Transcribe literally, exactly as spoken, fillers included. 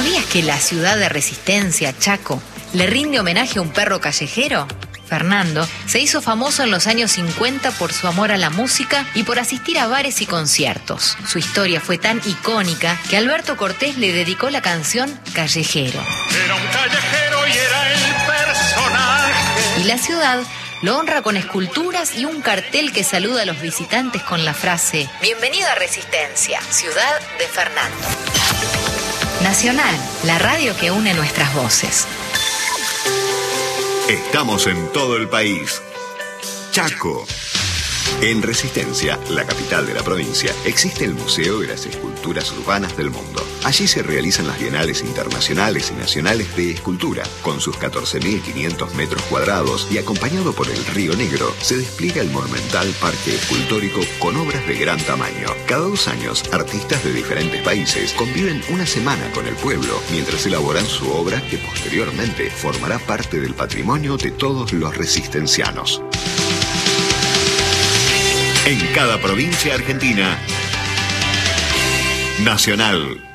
¿Sabías que la ciudad de Resistencia, Chaco, le rinde homenaje a un perro callejero? Fernando se hizo famoso en los años cincuenta por su amor a la música y por asistir a bares y conciertos. Su historia fue tan icónica que Alberto Cortés le dedicó la canción Callejero. Era un callejero y era el personaje. Y la ciudad lo honra con esculturas y un cartel que saluda a los visitantes con la frase: Bienvenido a Resistencia, ciudad de Fernando. Nacional, la radio que une nuestras voces. Estamos en todo el país. Chaco. En Resistencia, la capital de la provincia, existe el Museo de las Esculturas Urbanas del Mundo. Allí se realizan las bienales internacionales y nacionales de escultura. Con sus catorce mil quinientos metros cuadrados y acompañado por el Río Negro, se despliega el monumental parque escultórico con obras de gran tamaño. Cada dos años, artistas de diferentes países conviven una semana con el pueblo mientras elaboran su obra que posteriormente formará parte del patrimonio de todos los resistencianos. En cada provincia argentina, Nacional.